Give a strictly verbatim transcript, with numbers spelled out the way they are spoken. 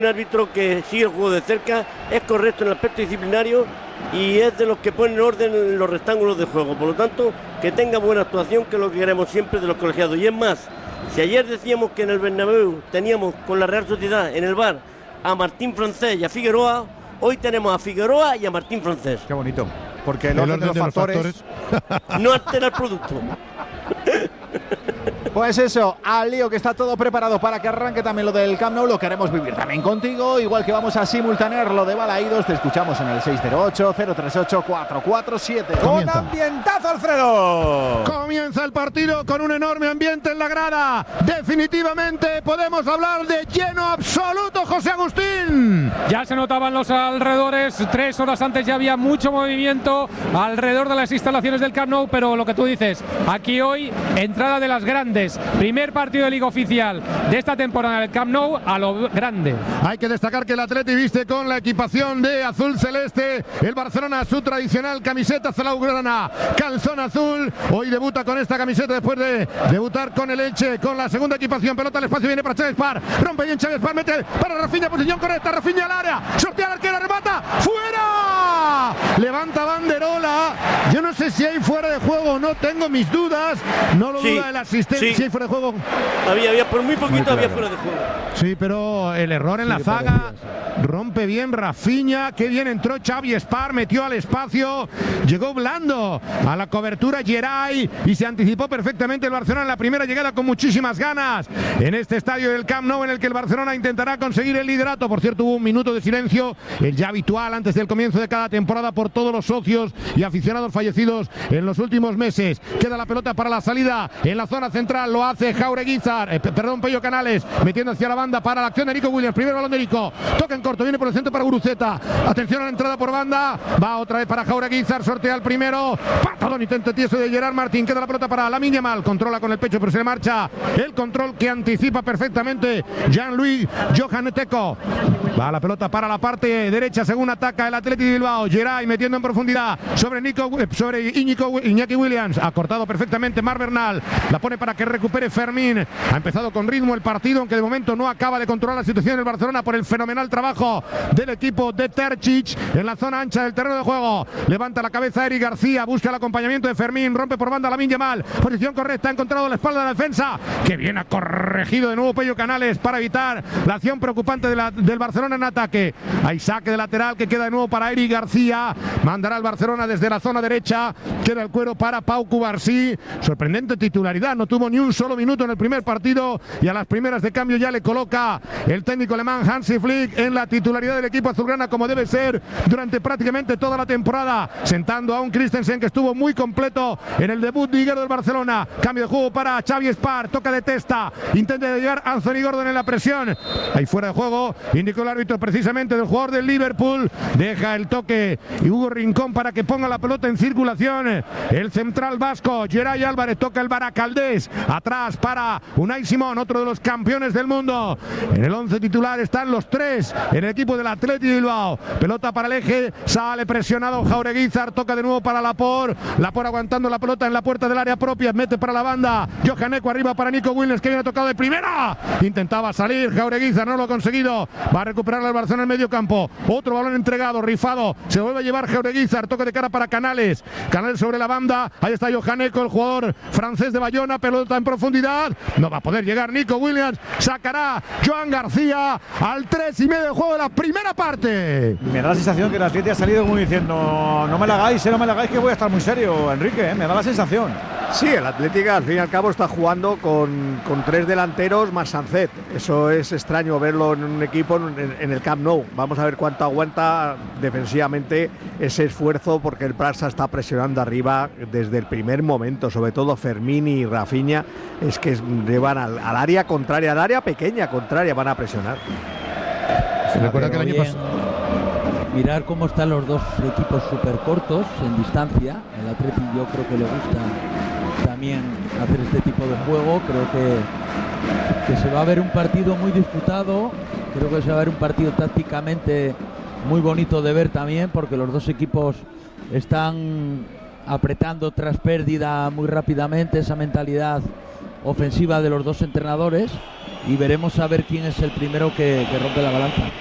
Un árbitro que sigue el juego de cerca, es correcto en el aspecto disciplinario y es de los que ponen orden en los rectángulos de juego. Por lo tanto, que tenga buena actuación, que es lo que queremos siempre de los colegiados. Y es más, si ayer decíamos que en el Bernabéu teníamos con la Real Sociedad en el V A R a Martín Francés y a Figueroa, hoy tenemos a Figueroa y a Martín Francés. Qué bonito, porque el, el orden, orden de los, de los factores, factores no altera el producto. Pues eso, al lío, que está todo preparado para que arranque también lo del Camp Nou. Lo queremos vivir también contigo, igual que vamos a simultanear lo de Balaídos. Te escuchamos en el seis cero ocho, cero tres ocho, cuatro cuatro siete. Con ambientazo, Alfredo. Comienza el partido con un enorme ambiente en la grada. Definitivamente podemos hablar de lleno absoluto, José Agustín. Ya se notaban los alrededores, tres horas antes ya había mucho movimiento alrededor de las instalaciones del Camp Nou, pero lo que tú dices, aquí hoy, entrada de las grandes. Primer partido de Liga oficial de esta temporada en el Camp Nou, a lo grande. Hay que destacar que el Atleti viste con la equipación de azul celeste, el Barcelona su tradicional camiseta azulgrana, calzón azul. Hoy debuta con esta camiseta después de debutar con el Elche, con la segunda equipación. Pelota al espacio, viene para Xavi Espar, rompe bien Xavi Espar, mete para Rafinha, posición correcta, Rafinha al área, sortea al arquero, remata, ¡fuera! Levanta banderola. Yo no sé si hay fuera de juego, no tengo mis dudas, no lo sí, duda el asistente. Sí. Si hay fuera de juego. Había, había, por muy poquito muy claro. Había fuera de juego. Sí, pero el error en sí, la zaga. Rompe bien Rafinha, qué bien entró Xavi Espar, metió al espacio, llegó blando a la cobertura Geray y se anticipó perfectamente el Barcelona en la primera llegada con muchísimas ganas en este estadio del Camp Nou, en el que el Barcelona intentará conseguir el liderato. Por cierto, hubo un minuto de silencio, el ya habitual antes del comienzo de cada temporada por todos los socios y aficionados fallecidos en los últimos meses. Queda la pelota para la salida en la zona central, lo hace Jaureguizar, eh, perdón, Pello Canales, metiendo hacia la banda para la acción de Nico Williams, primer balón de Nico, toca en corto, viene por el centro para Guruceta, atención a la entrada por banda, va otra vez para Jaureguizar, sortea el primero, patadón, intento tieso de Gerard Martín, queda la pelota para Lamine Yamal, controla con el pecho pero se le marcha el control que anticipa perfectamente Jean-Louis Johaneteco, va la pelota para la parte derecha según ataca el Athletic de Bilbao, Geray metiendo en profundidad sobre Nico, sobre Iñico, Iñaki Williams, ha cortado perfectamente Mar Bernal, la pone para que recupere Fermín, ha empezado con ritmo el partido, aunque de momento no acaba de controlar la situación del Barcelona por el fenomenal trabajo del equipo de Terzic en la zona ancha del terreno de juego. Levanta la cabeza Eric García, busca el acompañamiento de Fermín, rompe por banda Lamine Yamal, posición correcta, ha encontrado la espalda de la defensa, que bien ha corregido de nuevo Pello Canales para evitar la acción preocupante de la, del Barcelona en ataque. Hay saque de lateral que queda de nuevo para Eric García, mandará al Barcelona desde la zona derecha, queda el cuero para Pau Cubarsí, sorprendente titularidad, no tuvo ni un solo minuto en el primer partido y a las primeras de cambio ya le coloca el técnico alemán Hansi Flick en la titularidad del equipo azulgrana, como debe ser durante prácticamente toda la temporada, sentando a un Christensen que estuvo muy completo en el debut liguero del Barcelona. Cambio de juego para Xavi Espar, toca de testa, intenta llegar Anthony Gordon en la presión, ahí fuera de juego, indicó el árbitro precisamente del jugador del Liverpool, deja el toque y Hugo Rincón para que ponga la pelota en circulación, el central vasco Geray Álvarez, toca el Baracaldés, atrás para Unai Simón, otro de los campeones del mundo. En el once titular están los tres en el equipo del Athletic de Bilbao, pelota para el eje, sale presionado Jaureguizar, toca de nuevo para Laporte, Laporte aguantando la pelota en la puerta del área propia, mete para la banda, Johaneco arriba para Nico Williams, que viene tocado de primera, intentaba salir Jaureguizar, no lo ha conseguido, va a recuperar el Barcelona en medio campo, otro balón entregado, rifado, se vuelve a llevar Jaureguizar, toque de cara para Canales, Canales sobre la banda, ahí está Johaneco, el jugador francés de Bayona, pelota en profundidad, no va a poder llegar Nico Williams, sacará Joan García al tres y medio de juego de la primera parte. Me da la sensación que el Atleti ha salido como diciendo no me la hagáis, no me la hagáis que voy a estar muy serio, Enrique, ¿eh? Me da la sensación. Sí, el Atlético al fin y al cabo está jugando con, con tres delanteros más Sancet. Eso es extraño verlo en un equipo en, en el Camp Nou. Vamos a ver cuánto aguanta defensivamente ese esfuerzo, porque el Barça está presionando arriba desde el primer momento, sobre todo Fermín y Rafinha, es que van al, al área contraria, al área pequeña contraria, van a presionar. Se recuerda que el año pasado mirar cómo están los dos equipos súper cortos en distancia. El Atleti yo creo que le gusta también hacer este tipo de juego. Creo que, que se va a ver un partido muy disputado. Creo que se va a ver un partido tácticamente muy bonito de ver también, porque los dos equipos están apretando tras pérdida muy rápidamente, esa mentalidad ofensiva de los dos entrenadores. y veremos a ver quién es el primero que, que rompe la balanza.